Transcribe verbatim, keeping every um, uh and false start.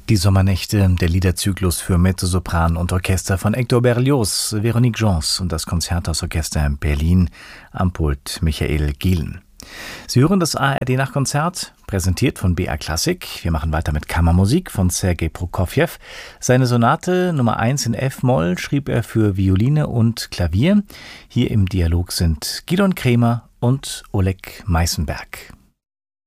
Die Sommernächte, der Liederzyklus für Mezzosopran und Orchester von Hector Berlioz, Véronique Gens und das Konzerthausorchester Berlin am Pult Michael Gielen. Sie hören das A R D-Nachtkonzert, präsentiert von B R Klassik. Wir machen weiter mit Kammermusik von Sergei Prokofjew. Seine Sonate Nummer eins in F-Moll schrieb er für Violine und Klavier. Hier im Dialog sind Gidon Kremer und Oleg Meißenberg.